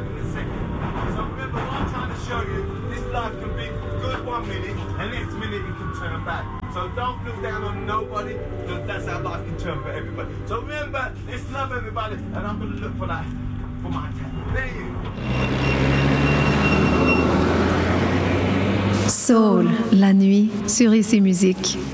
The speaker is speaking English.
back in a second. So remember what I'm trying to show you, this life can be good 1 minute, and next minute it can turn bad. So don't look down on nobody, because that's how life can turn for everybody. So remember, let's love everybody, and I'm going to look for that, for my attack. There you go. Soul, la nuit, sur ICI Musique.